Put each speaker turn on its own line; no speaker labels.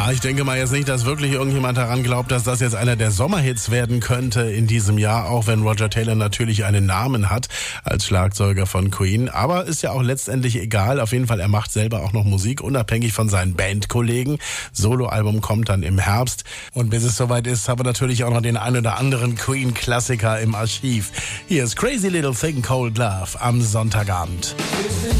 Ja, ich denke mal jetzt nicht, dass wirklich irgendjemand daran glaubt, dass das jetzt einer der Sommerhits werden könnte in diesem Jahr, auch wenn Roger Taylor natürlich einen Namen hat als Schlagzeuger von Queen. Aber ist ja auch letztendlich egal. Auf jeden Fall, er macht selber auch noch Musik, unabhängig von seinen Bandkollegen. Soloalbum kommt dann im Herbst. Und bis es soweit ist, haben wir natürlich auch noch den ein oder anderen Queen-Klassiker im Archiv. Hier ist Crazy Little Thing Called Love am Sonntagabend.